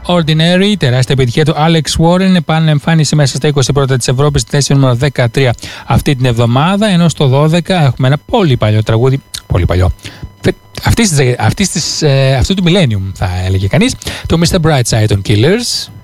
Ordinary, τεράστια επιτυχία του Alex Warren, επανεμφάνιση μέσα στα 21 της Ευρώπης στη θέση νούμερο 13 αυτή την εβδομάδα, ενώ στο 12 έχουμε ένα πολύ παλιό τραγούδι, πολύ παλιό, αυτού του millennium θα έλεγε κανείς, το Mr. Brightside των Killers.